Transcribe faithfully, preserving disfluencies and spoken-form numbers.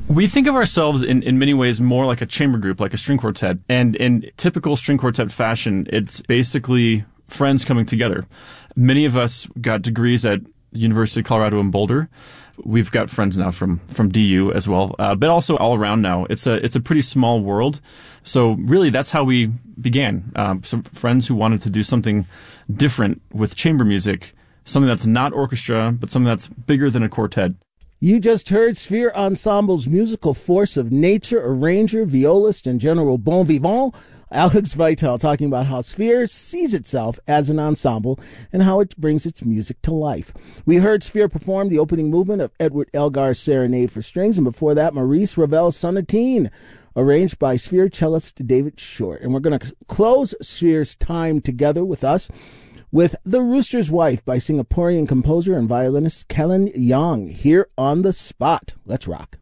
We think of ourselves in, in many ways more like a chamber group, like a string quartet. And in typical string quartet fashion, it's basically friends coming together. Many of us got degrees at University of Colorado in Boulder. We've got friends now from, from D U as well, uh, but also all around now. It's a it's a pretty small world. So really, that's how we began. Um, some friends who wanted to do something different with chamber music, something that's not orchestra, but something that's bigger than a quartet. You just heard Sphere Ensemble's musical force of nature, arranger, violist, and general bon vivant, Alex Vital, talking about how Sphere sees itself as an ensemble and how it brings its music to life. We heard Sphere perform the opening movement of Edward Elgar's Serenade for Strings, and before that, Maurice Ravel's Sonatine, arranged by Sphere cellist David Short. And we're going to close Sphere's time together with us with The Rooster's Wife by Singaporean composer and violinist Kellen Young, here on The Spot. Let's rock.